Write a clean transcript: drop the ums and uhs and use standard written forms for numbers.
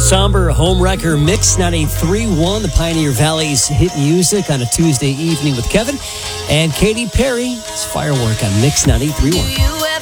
Somber Homewrecker Mix 98.3.1, the Pioneer Valley's hit music on a Tuesday evening with Kevin and Katy Perry. It's Firework on Mix 98.3.1.